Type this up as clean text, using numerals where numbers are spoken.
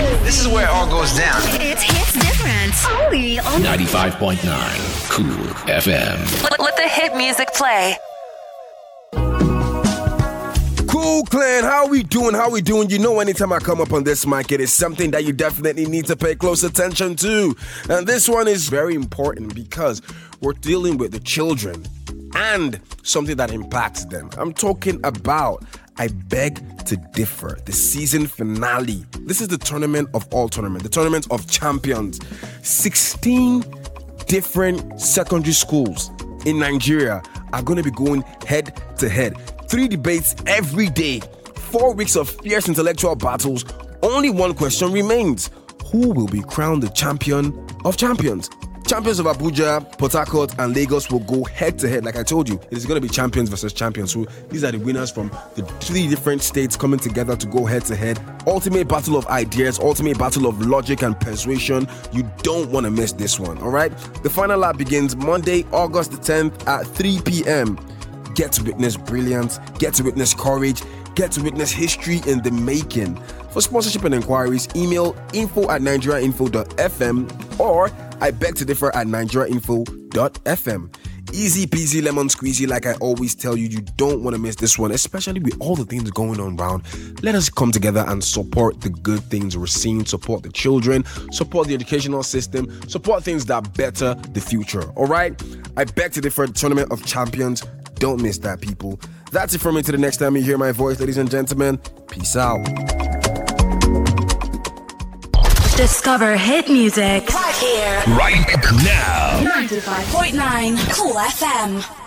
This is where it all goes down. It hits different. Only on 95.9 Cool FM. Let the hit music play. Cool Clan, how we doing? How we doing? You know, anytime I come up on this mic, it is something that you definitely need to pay close attention to. And this one is very important because we're dealing with the children and something that impacts them. I'm talking about I Beg to Differ, the season finale. This is the tournament of all tournaments, the tournament of champions. 16 different secondary schools in Nigeria are going to be going head to head. 3 debates every day, 4 weeks of fierce intellectual battles. Only one question remains. Who will be crowned the champion of champions? Champions of Abuja, Port Harcourt, and Lagos will go head to head. Like I told you, it is going to be champions versus champions. So these are the winners from the 3 different states coming together to go head to head. Ultimate battle of ideas, ultimate battle of logic and persuasion. You don't want to miss this one, all right? The final lap begins Monday, August the 10th at 3 p.m. Get to witness brilliance, get to witness courage, get to witness history in the making. For sponsorship and inquiries, email info@nigeriainfo.fm or I Beg to Differ at nigeriainfo.fm. Easy peasy lemon squeezy, like I always tell you, you don't want to miss this one, especially with all the things going on around. Let us come together and support the good things we're seeing, support the children, support the educational system, support things that better the future, all right? I Beg to Differ, Tournament of Champions. Don't miss that, people. That's it from me. To the next time you hear my voice, ladies and gentlemen. Peace out. Discover hit music right here, Right now. 95.9 Cool FM.